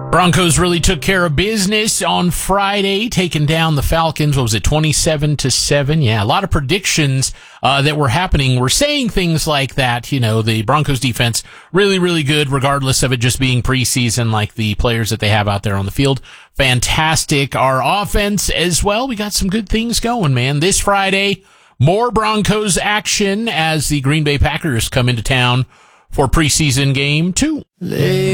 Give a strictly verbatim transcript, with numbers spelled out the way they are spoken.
Broncos really took care of business on Friday, taking down the Falcons. What was it, twenty-seven to seven? Yeah, a lot of predictions uh, that were happening were saying things like that. You know, the Broncos defense really, really good, regardless of it just being preseason, like the players that they have out there on the field. Fantastic. Our offense as well. We got some good things going, man. This Friday, more Broncos action as the Green Bay Packers come into town for preseason game two. They